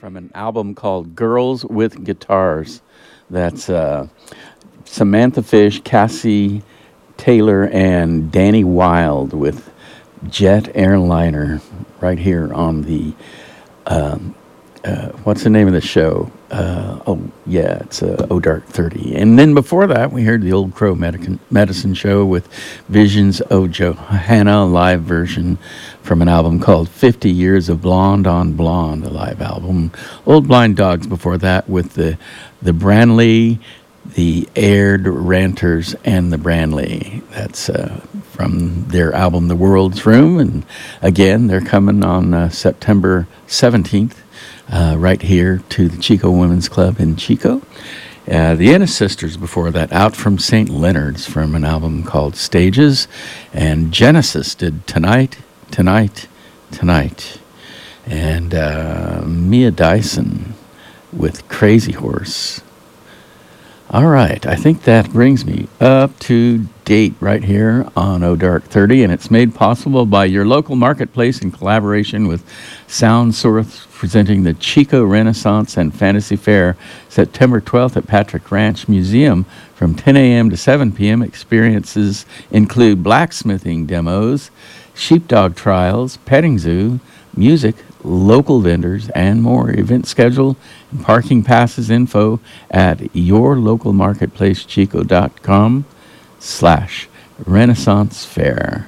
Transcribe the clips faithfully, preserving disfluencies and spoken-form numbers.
from an album called Girls with Guitars. That's uh, Samantha Fish, Cassie Taylor, and Danny Wilde with Jet Airliner right here on the, um, uh, what's the name of the show? Uh, oh, yeah, it's uh, Oh Dark thirty. And then before that, we heard the Old Crow Medicine, Medicine Show with Visions of Johanna, live version from an album called fifty Years of Blonde on Blonde, a live album. Old Blind Dogs before that with the, the Branley, the Aired Ranters, and the Branley. That's uh, from their album The World's Room. And again, they're coming on uh, September seventeenth. Uh, right here to the Chico Women's Club in Chico. Uh, the Ennis Sisters before that, Out from Saint Leonard's from an album called Stages. And Genesis did Tonight, Tonight, Tonight. And uh, Mia Dyson with Crazy Horse. All right, I think that brings me up to date right here on Oh Dark thirty, and it's made possible by your local marketplace in collaboration with Sound Source, presenting the Chico Renaissance and Fantasy Fair September twelfth at Patrick Ranch Museum from ten a.m. to seven p.m. Experiences include blacksmithing demos, sheepdog trials, petting zoo, music, local vendors, and more. Event schedule and parking passes info at yourlocalmarketplacechico.com slash Renaissance Fair.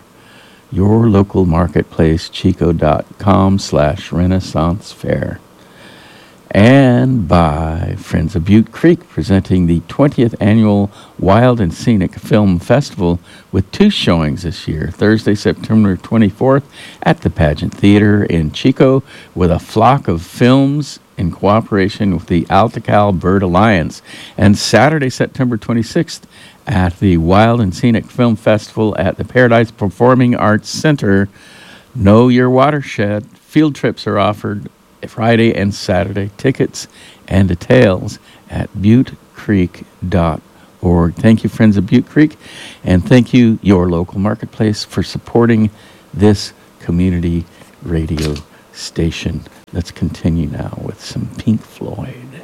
yourlocalmarketplacechico.com slash Renaissance Fair. And by Friends of Butte Creek, presenting the twentieth Annual Wild and Scenic Film Festival with two showings this year. Thursday, September twenty-fourth at the Pageant Theater in Chico with a flock of films in cooperation with the Altacal Bird Alliance. And Saturday, September twenty-sixth at the Wild and Scenic Film Festival at the Paradise Performing Arts Center. Know your watershed. Field trips are offered Friday and Saturday. Tickets and details at butte creek dot org. Thank you, Friends of Butte Creek, and thank you, your local marketplace, for supporting this community radio station. Let's continue now with some Pink Floyd.